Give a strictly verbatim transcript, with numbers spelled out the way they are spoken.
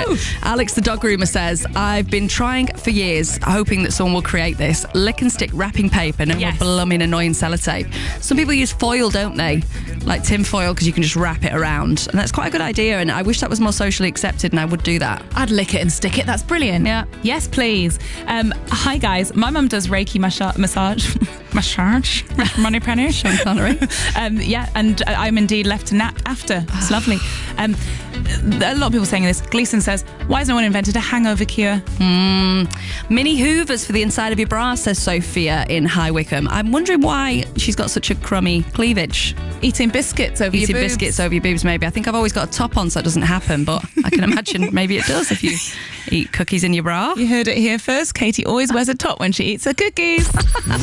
Uh, Alex the dog groomer says, I've been trying for years, hoping that someone will create this. Lick and stick wrapping paper, no Yes. more blooming annoying sellotape. Some people use foil, don't they? Like tin foil, because you can just wrap it around. And that's quite a good idea, and I wish that was more socially accepted, and I would do that. I'd lick it and stick it. That's brilliant. Yeah. Yes, please. Um, hi, guys. My mum does Reiki masha- massage. massage. Money penny. Sean Connery. um, yeah, and I'm indeed left to nap after. It's lovely. Um, a lot of people saying this. Gleason says, why has no one invented a hangover cure? Mm. Mini hoovers for the inside of your bra, says Sophia in High Wycombe. I'm wondering why she's got such a crummy cleavage. Eating biscuits over Eating your boobs. biscuits over your boobs, maybe. I think I've always got a top on so it doesn't happen, but I can imagine maybe it does if you eat cookies in your bra. You heard it here first. Katie always wears a top when she eats her cookies.